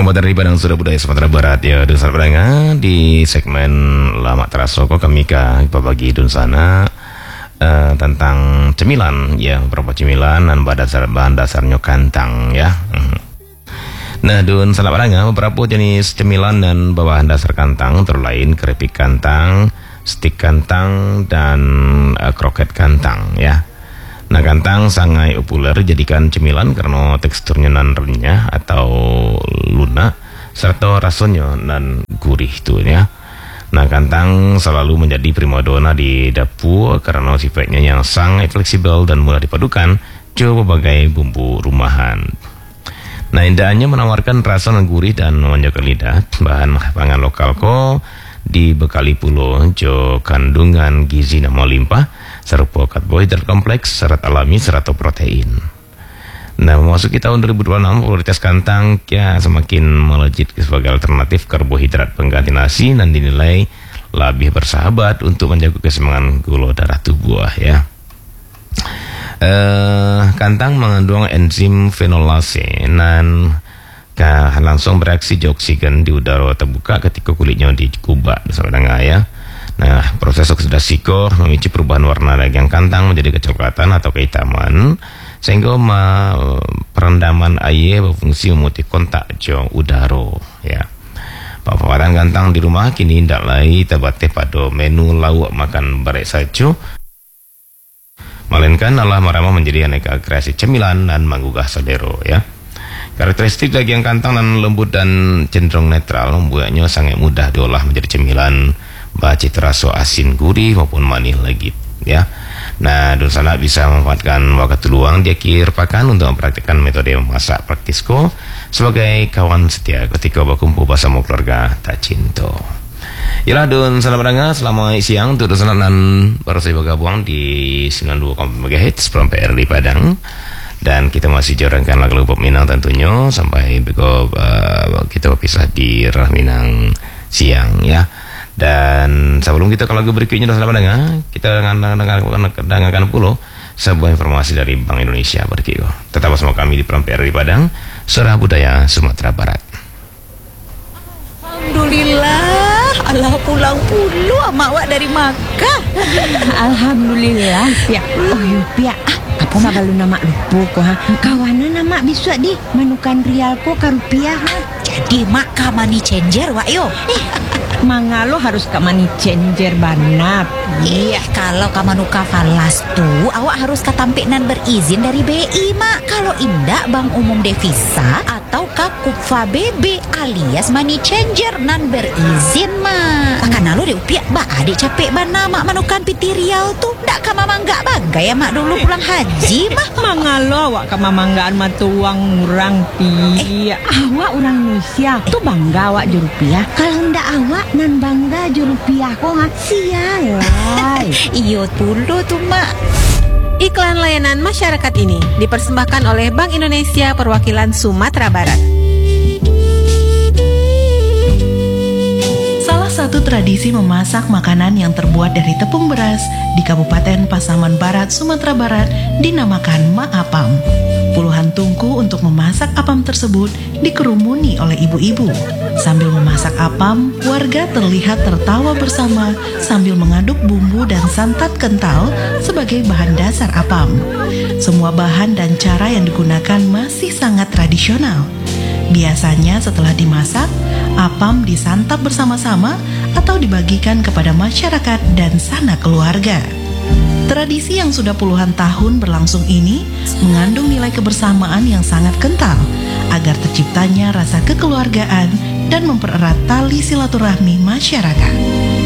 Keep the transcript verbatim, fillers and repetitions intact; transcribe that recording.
Selamat dari Padang Sudah Budaya Sumatera Barat ya, dan sahabat pendengar di segmen Lama Terasoko kami ka pagi dun sana uh, tentang cemilan ya, beberapa cemilan dan bahan dasar bahan dasarnya kantang ya. Hmm. Nah, dun sahabat pendengar, beberapa jenis cemilan dan bahan dasar kantang terlain keripik kantang, stik kantang dan uh, kroket kantang ya. Nah, kantang sangat populer jadikan cemilan karena teksturnya nan renyah atau lunak serta rasanya nan gurih tuh ya. Nah, kantang selalu menjadi primadona di dapur karena sifatnya yang sangat fleksibel dan mudah dipadukan ke berbagai bumbu rumahan. Nah, indahnya menawarkan rasa yang gurih dan memanjakan lidah. Bahan pangan lokal ko dibekali pulo jo kandungan gizi yang melimpah serupa karbohidrat kompleks, serat alami, serta protein. Nah, memasuki tahun dua ribu dua puluh enam, kualitas kantang ya semakin melejit sebagai alternatif karbohidrat pengganti nasi dan dinilai lebih bersahabat untuk menjaga keseimbangan gula darah tubuh ya. Eh, kantang mengandung enzim fenolase dan langsung bereaksi di oksigen di udara terbuka ketika kulitnya dikubah, saudara ya. Nah, proses oksidasi kor memicu perubahan warna daging kantang menjadi kecoklatan atau kehitaman, sehingga perendaman air berfungsi memutih kontak jo udara ya. Perawatan kantang di rumah kini tidak lagi terbatas pada menu lauk makan barek saja, melainkan adalah merambah menjadi aneka kreasi cemilan dan menggugah selera ya. Karakteristik daging kantang dan lembut dan cenderung netral membuatnya sangat mudah diolah menjadi cemilan baci terasa asin gurih maupun manis legit ya. Nah, dun sana bisa memanfaatkan waktu luang di akhir pekan untuk mempraktikkan metode memasak praktisko sebagai kawan setia ketika berkumpul bersama keluarga tak cinta. Yalah dun sana pendengar, selama siang untuk dun sana dan baru saya bergabung di sembilan puluh dua koma empat megahertz P R di Padang. Dan kita masih jalankan lagu pop Minang tentunya sampai beko uh, kita berpisah di Rah Minang siang ya. Dan sebelum kita ke lagu berikutnya, sahabat pendengar, kita dengarkan pula sebuah informasi dari Bank Indonesia berikut. Tetap bersama kami di P R di Padang, Suara Budaya Sumatera Barat. Alhamdulillah, Allah pulang pulu amak wak dari Makkah. Alhamdulillah, Pia. Oh, yu Pia. Apa mak kalau nama lupa ko ha? Kawanan nama bisa di manukan rial ko ka rupiah ha. Jadi mak ka money changer wak yo. Eh, mangalo harus ka money changer banap. Iya, kalau ka manuka falas tuh awak harus katampik nan berizin dari B I mak. Kalau indak Bank Umum Devisa atau ka Kupfa B B alias money changer nan berizin mak. Karena lo deh upiak ba adik capek bana mak manukan piti riau tuh ndak ka mamangga bagai ya mak dulu pulang haji mah. Mangalo awak ka mamanggaan matuang urang Pia. Eh, awak orang Indonesia tuh bangga awak ju rupiah. Kalau ndak awak nan bangga ju rupiah kok ha. Sialai. Iyo dulu tuh mak. Iklan layanan masyarakat ini dipersembahkan oleh Bank Indonesia Perwakilan Sumatera Barat. Salah satu tradisi memasak makanan yang terbuat dari tepung beras di Kabupaten Pasaman Barat, Sumatera Barat dinamakan ma'apam. Puluhan tungku untuk memasak apam tersebut dikerumuni oleh ibu-ibu. Sambil memasak apam, warga terlihat tertawa bersama sambil mengaduk bumbu dan santan kental sebagai bahan dasar apam. Semua bahan dan cara yang digunakan masih sangat tradisional. Biasanya setelah dimasak, apam disantap bersama-sama atau dibagikan kepada masyarakat dan sanak keluarga. Tradisi yang sudah puluhan tahun berlangsung ini mengandung nilai kebersamaan yang sangat kental agar terciptanya rasa kekeluargaan dan mempererat tali silaturahmi masyarakat.